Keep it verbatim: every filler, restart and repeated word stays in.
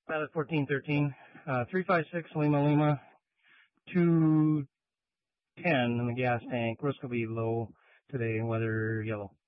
Pilot fourteen thirteen, uh, three five six Lima Lima, two ten in the gas tank. Risk will be low today, weather yellow.